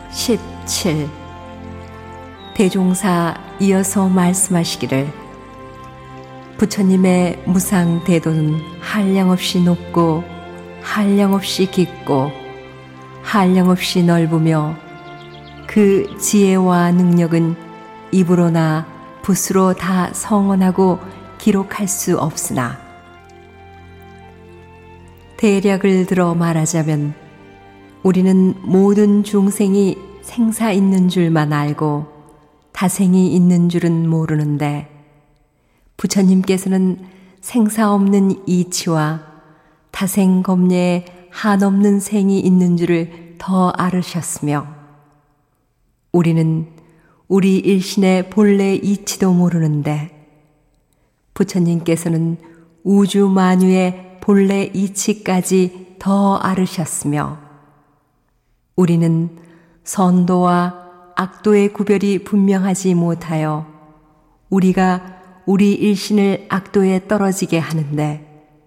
17. 대종사 이어서 말씀하시기를 부처님의 무상 대도는 한량없이 높고 한량없이 깊고 한량없이 넓으며 그 지혜와 능력은 입으로나 붓으로 다 성언하고 기록할 수 없으나 대략을 들어 말하자면 우리는 모든 중생이 생사 있는 줄만 알고 다생이 있는 줄은 모르는데 부처님께서는 생사 없는 이치와 다생겁례에 한없는 생이 있는 줄을 더 알으셨으며 우리는 우리 일신의 본래 이치도 모르는데 부처님께서는 우주 만유의 본래 이치까지 더 알으셨으며 우리는 선도와 악도의 구별이 분명하지 못하여 우리가 우리 일신을 악도에 떨어지게 하는데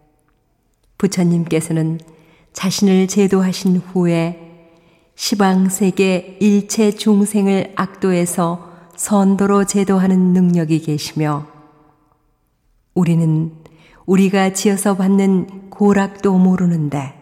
부처님께서는 자신을 제도하신 후에 시방세계 일체 중생을 악도에서 선도로 제도하는 능력이 계시며 우리는 우리가 지어서 받는 고락도 모르는데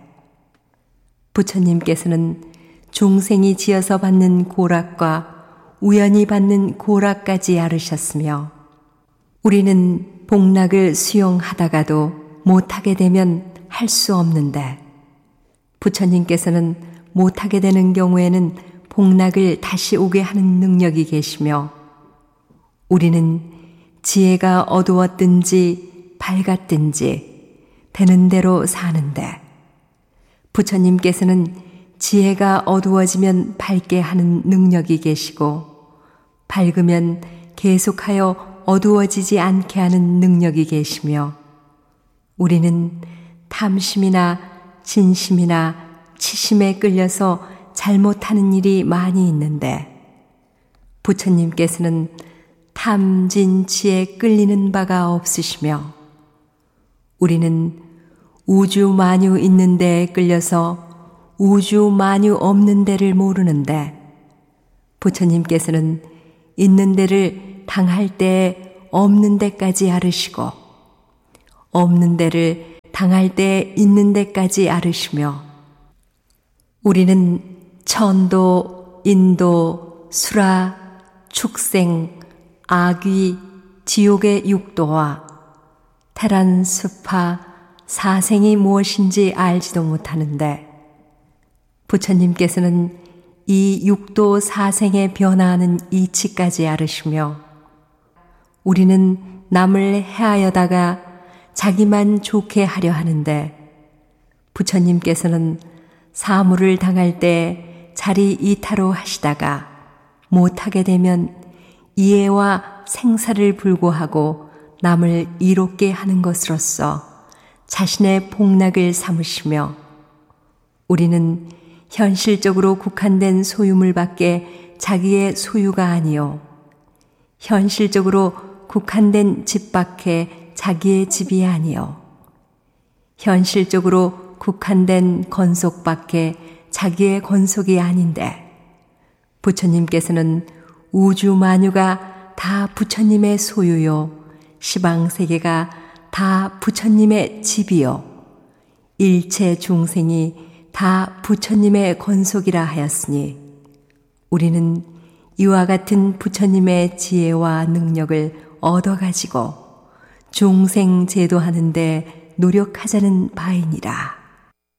부처님께서는 중생이 지어서 받는 고락과 우연히 받는 고락까지 알으셨으며 우리는 복락을 수용하다가도 못하게 되면 할 수 없는데 부처님께서는 못하게 되는 경우에는 복락을 다시 오게 하는 능력이 계시며 우리는 지혜가 어두웠든지 밝았든지 되는 대로 사는데 부처님께서는 지혜가 어두워지면 밝게 하는 능력이 계시고 밝으면 계속하여 어두워지지 않게 하는 능력이 계시며 우리는 탐심이나 진심이나 치심에 끌려서 잘못하는 일이 많이 있는데 부처님께서는 탐진치에 끌리는 바가 없으시며 우리는 우주 만유 있는 데에 끌려서 우주 만유 없는 데를 모르는데 부처님께서는 있는 데를 당할 때에 없는 데까지 알으시고 없는 데를 당할 때에 있는 데까지 알으시며 우리는 천도, 인도, 수라, 축생, 악귀, 지옥의 육도와 테란, 수파, 사생이 무엇인지 알지도 못하는데 부처님께서는 이 육도 사생에 변화하는 이치까지 알으시며 우리는 남을 해하여다가 자기만 좋게 하려 하는데 부처님께서는 사물을 당할 때 자리 이타로 하시다가 못하게 되면 이해와 생사를 불구하고 남을 이롭게 하는 것으로서 자신의 복락을 삼으시며 우리는 현실적으로 국한된 소유물밖에 자기의 소유가 아니요 현실적으로 국한된 집밖에 자기의 집이 아니요 현실적으로 국한된 건속밖에 자기의 건속이 아닌데 부처님께서는 우주 만유가 다 부처님의 소유요 시방세계가 다 부처님의 집이요 일체 중생이 다 부처님의 건속이라 하였으니 우리는 이와 같은 부처님의 지혜와 능력을 얻어가지고 중생 제도하는 데 노력하자는 바이니라.